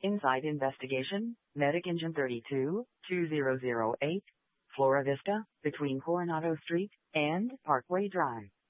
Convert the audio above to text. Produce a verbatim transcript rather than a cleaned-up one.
Inside investigation, Medic Engine thirty-two, two thousand eight, Flora Vista, between Coronado Street and Parkway Drive.